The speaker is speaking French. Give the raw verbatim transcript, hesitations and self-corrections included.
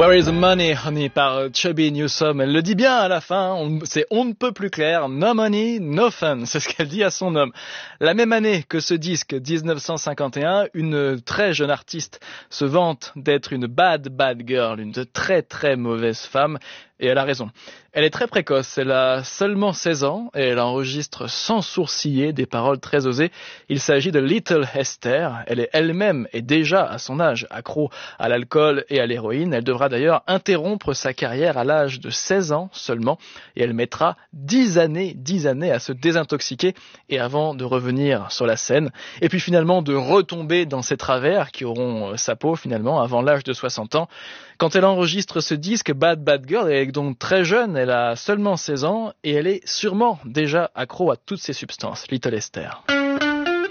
Where is the money, honey, par Chubby Newsome. Elle le dit bien à la fin, on, c'est on ne peut plus clair, no money, no fun, c'est ce qu'elle dit à son homme. La même année que ce disque, dix-neuf cent cinquante et un, une très jeune artiste se vante d'être une bad, bad girl, une très très mauvaise femme, et elle a raison. Elle est très précoce, elle a seulement seize ans et elle enregistre sans sourciller des paroles très osées. Il s'agit de Little Esther, elle est elle-même et déjà à son âge accro à l'alcool et à l'héroïne. Elle devra d'ailleurs interrompre sa carrière à l'âge de seize ans seulement et elle mettra dix années, dix années à se désintoxiquer et avant de revenir sur la scène et puis finalement de retomber dans ses travers qui auront sa peau finalement avant l'âge de soixante ans. Quand elle enregistre ce disque Bad Bad Girl, elle est donc très jeune, elle a seulement seize ans et elle est sûrement déjà accro à toutes ces substances, Little Esther.